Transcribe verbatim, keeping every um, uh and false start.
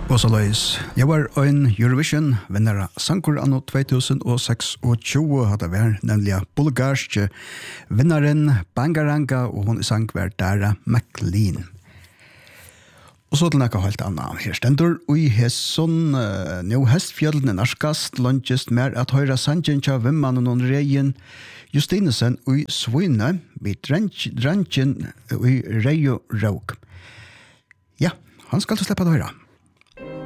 Og så løys, jeg var en Eurovision vinnere sankur anno två tusen tjugosex hadde vært nemlig bulgarske vinneren Bangaranga, og hun sang vært Dara McLean. Og så til nekka helt anna. Her stendur ui hesson uh, nå hestfjellene narskast lunchest mer at høyra sangen tja vimmanen og reien Justinesen ui Svine vid dranchen ui Reio Rauk. Ja, han skal til slippe det høyra.